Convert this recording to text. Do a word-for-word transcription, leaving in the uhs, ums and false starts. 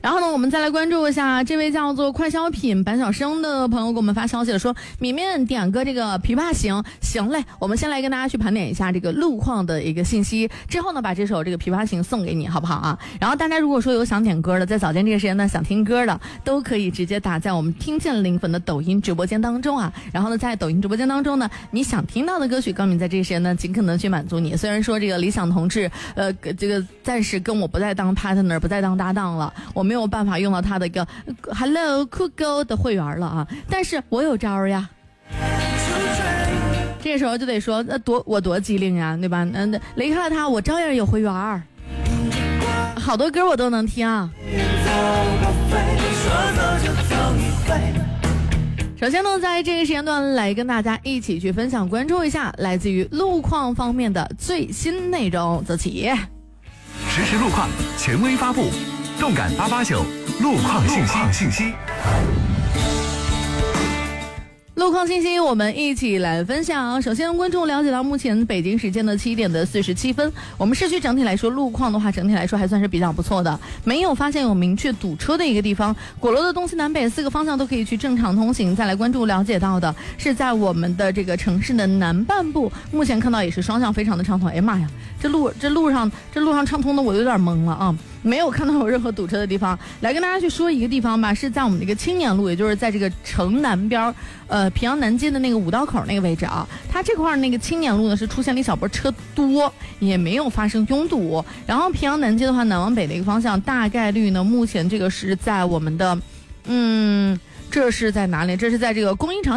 然后呢，我们再来关注一下这位叫做快消品白小生的朋友给我们发消息了，说米面点个这个琵琶行。行嘞，我们先来跟大家去盘点一下这个路况的一个信息，之后呢把这首这个琵琶行送给你，好不好啊？然后大家如果说有想点歌的，在早间这个时间呢想听歌的，都可以直接打在我们听见零粉的抖音直播间当中啊。然后呢，在抖音直播间当中呢，你想听到的歌曲，高敏在这个时间呢尽可能去满足你。虽然说这个理想同志，呃，这个暂时跟我不再当 partner， 不再当搭档了，我没有办法用到他的一个 Hello Cool Girl 的会员了啊，但是我有招呀。这时候就得说，那多我多机灵呀，对吧？嗯，离开了他，我照样有会员，好多歌我都能听啊。首先呢，在这个时间段来跟大家一起去分享关注一下来自于路况方面的最新内容。走起， 实时路况权威发布，动感八八九路况信息信息。 路况信息我们一起来分享。首先观众了解到目前北京时间的七点的四十七分，我们市区整体来说路况的话，整体来说还算是比较不错的，没有发现有明确堵车的一个地方。果楼的东西南北四个方向都可以去正常通行。再来关注了解到的是在我们的这个城市的南半部，目前看到也是双向非常的畅通。哎妈呀，这路这路上这路上畅通的我有点懵了啊，没有看到有任何堵车的地方。来跟大家去说一个地方吧，是在我们的一个青年路，也就是在这个城南边呃平阳南街的那个五道口那个位置啊，它这块那个青年路呢是出现了一小波车多，也没有发生拥堵。然后平阳南街的话，南往北的一个方向，大概率呢目前这个是在我们的嗯这是在哪里？这是在这个工艺厂